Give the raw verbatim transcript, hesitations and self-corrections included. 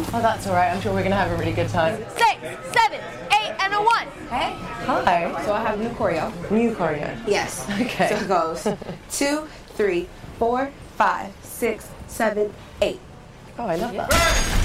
Oh, that's all right. I'm sure we're going to have a really good time. Six, seven, eight, and a one. Hey. Hi. So I have new choreo. New choreo. Yes. Okay. So it goes two, three, four, five, six, seven, eight. Oh, I love that.